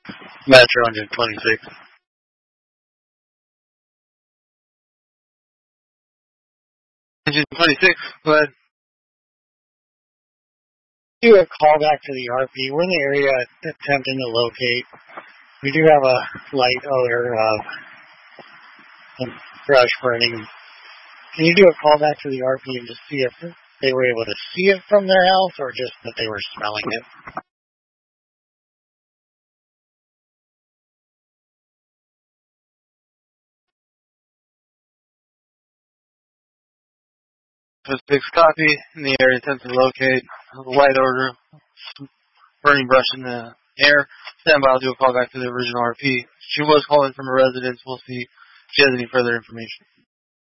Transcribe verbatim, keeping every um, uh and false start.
Metro one twenty-six. Engine twenty-six, go ahead. Do a callback to the R P. We're in the area attempting to locate. We do have a light odor of brush burning. Can you do a callback to the R P and just see if they were able to see it from their house or just that they were smelling it? Six copy in the area attempting to locate a light odor, burning brush in the air. Stand by, I'll do a call back to the original R P. She was calling from a residence. We'll see if she has any further information.